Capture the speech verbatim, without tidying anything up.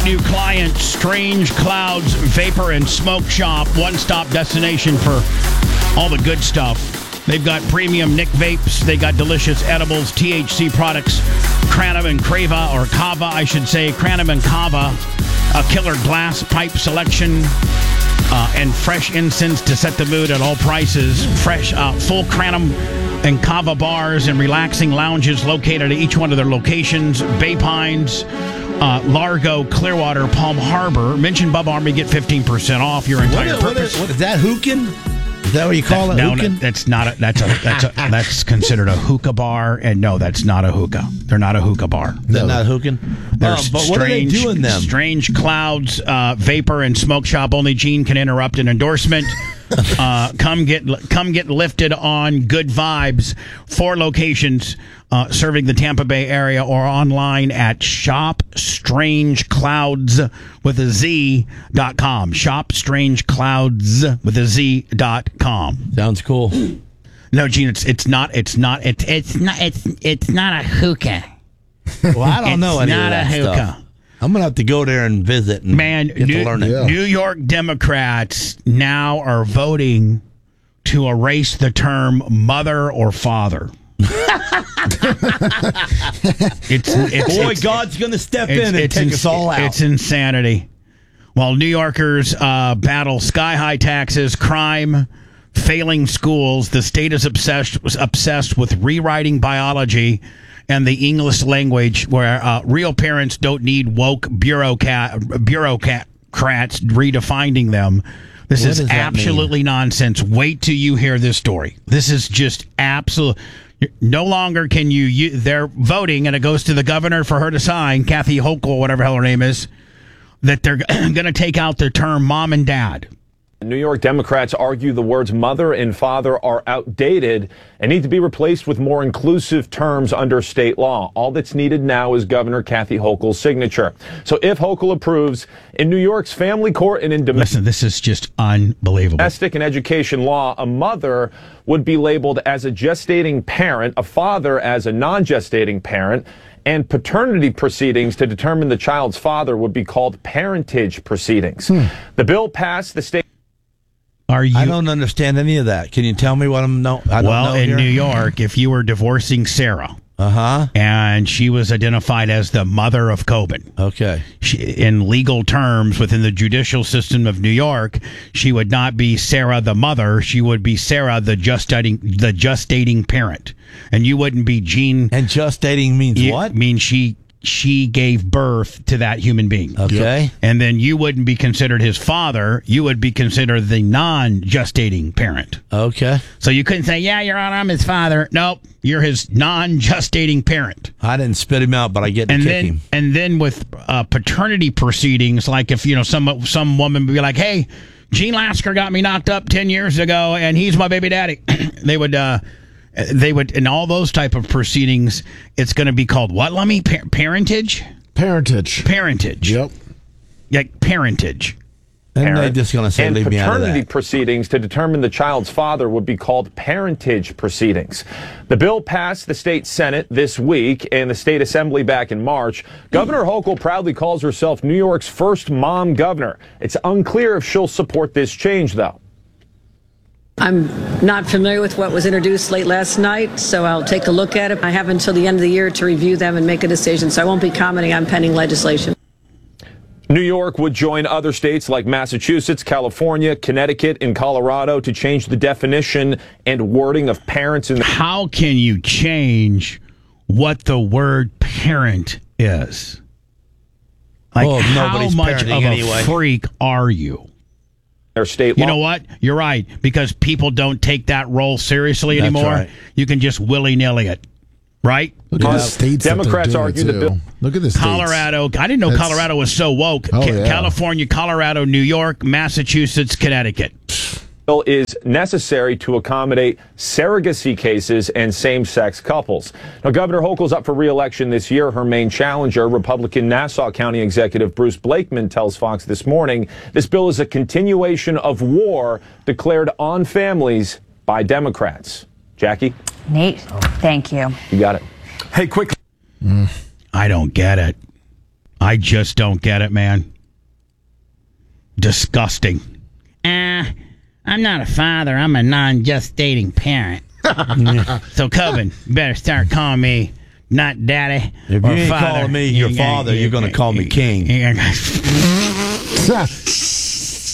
new client, Strange Clouds Vapor and Smoke Shop, one-stop destination for all the good stuff. They've got premium Nick vapes. They got delicious edibles, T H C products, Cranham and Crava, or Kava, I should say, Cranham and Kava, a killer glass pipe selection, uh, and fresh incense to set the mood at all prices. Fresh, uh, full Cranham and Kava bars and relaxing lounges located at each one of their locations. Bay Pines, uh, Largo, Clearwater, Palm Harbor. Mention Bubba Army, get fifteen percent off your entire what, purpose. What is, what is that, hookah? Is that what you call that, it? No, hookah? no, that's not a, that's a, that's a, that's considered a hookah bar, and no, that's not a hookah. They're not a hookah bar. They're no. not hookah? They're Uh, but strange, what are they doing them? Strange Clouds, uh, Vapor and Smoke Shop. Only Gene can interrupt an endorsement. uh, come get come get lifted on good vibes. Four locations uh, serving the Tampa Bay area, or online at shop strange clouds with a Z dot com. shop strange clouds with a Z dot com. Sounds cool. No, Gene, it's it's not it's not it's it's not it's it's not a hookah. Well, I don't it's know any not of that a hookah. stuff. I'm gonna have to go there and visit and Man, get New, to learn it. Yeah. New York Democrats now are voting to erase the term mother or father. it's, it's Boy, it's, God's gonna step it's, in and it's take ins- us all out. It's insanity. While New Yorkers uh, battle sky-high taxes, crime, failing schools, the state is obsessed obsessed with rewriting biology and the English language, where uh, real parents don't need woke bureaucrat, bureaucrats redefining them. This What is does that absolutely nonsense. Wait till you hear this story. This is just absolute. No longer can you, you. They're voting, and it goes to the governor for her to sign, Kathy Hochul, whatever the hell her name is, that they're going to take out the term mom and dad. New York Democrats argue the words mother and father are outdated and need to be replaced with more inclusive terms under state law. All that's needed now is Governor Kathy Hochul's signature. So if Hochul approves, in New York's family court and in domestic... Listen, this is just unbelievable. Domestic and education law, a mother would be labeled as a gestating parent, a father as a non-gestating parent, and paternity proceedings to determine the child's father would be called parentage proceedings. Hmm. The bill passed the state... Are you? I don't understand any of that. Can you tell me what I'm no? I don't well, know in here? New York, if you were divorcing Sarah, uh huh, and she was identified as the mother of Coben, okay, she, in legal terms within the judicial system of New York, she would not be Sarah the mother. She would be Sarah the gestating the gestating parent, and you wouldn't be Gene. And gestating means you, what? Means she. She gave birth to that human being. Okay. Yep. And then you wouldn't be considered his father. You would be considered the non-gestating parent. Okay. So you couldn't say, yeah, Your Honor, I'm his father. Nope. You're his non-gestating parent. I didn't spit him out, but I get to and kick then, him. And then with uh, paternity proceedings, like if, you know, some some woman would be like, hey, Gene Lasker got me knocked up ten years ago, and he's my baby daddy. they would... Uh, They would, in all those type of proceedings, it's going to be called what, Lummy? Pa- parentage? Parentage. Parentage. Yep. Like parentage. And they're just going to say, and leave me out of paternity that. proceedings to determine the child's father would be called parentage proceedings. The bill passed the state Senate this week and the state assembly back in March. Governor Hochul proudly calls herself New York's first mom governor. It's unclear if she'll support this change, though. I'm not familiar with what was introduced late last night, so I'll take a look at it. I have until the end of the year to review them and make a decision, so I won't be commenting on pending legislation. New York would join other states like Massachusetts, California, Connecticut, and Colorado to change the definition and wording of parents in the... How can you change what the word parent is? Like, Well, how nobody's much of parenting a anyway. freak are you? their state You law. know what? You're right, because people don't take that role seriously That's anymore. right. You can just willy-nilly it, right? Look at Uh, the states. that they're Democrats doing argue it the to. bill- Look at the states. Colorado. I didn't know That's- Colorado was so woke. Oh, Ca- yeah. California, Colorado, New York, Massachusetts, Connecticut. bill is necessary to accommodate surrogacy cases and same-sex couples. Now, Governor Hochul's up for re-election this year. Her main challenger, Republican Nassau County Executive Bruce Blakeman, tells Fox this morning this bill is a continuation of war declared on families by Democrats. Jackie? Nate, thank you. You got it. Hey, quick. I don't get it. I just don't get it, man. Disgusting. Uh, I'm not a father. I'm a non-gestating parent. So, Coven, you better start calling me not daddy If or you ain't father. calling me your father, you're going to call me king.